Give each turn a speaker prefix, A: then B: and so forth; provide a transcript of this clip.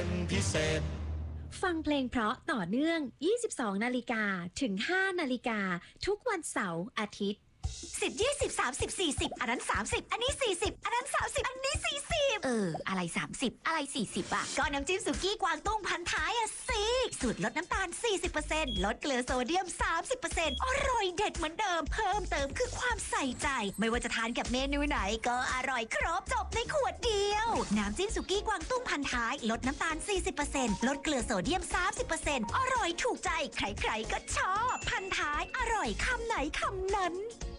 A: เป็นพิเศษ
B: ฟังเพลงเพราะต่อเนื่อง 22 นาฬิกาถึง 5 นาฬิกาทุกวันเสาร์อาทิตย์
C: 10 20 30 40อันนั้น30อันนี้40อันนั้น30อันนี้40อะไร30อะไร40อะก็น้ำจิ้มสุกี้กวางตุ้งพันท้ายอะสิสูตรลดน้ำตาล 40% ลดเกลือโซเดียม 30% อร่อยเด็ดเหมือนเดิมเพิ่มเติมคือความใส่ใจไม่ว่าจะทานกับเมนูไหนก็อร่อยครบจบในขวดเดียวน้ำจิ้มสุกี้กวางตุ้งพันท้ายลดน้ำตาล 40% ลดเกลือโซเดียม 30% อร่อยถูกใจใครๆก็ชอบพันท้ายอร่อยคำไหนคำนั้น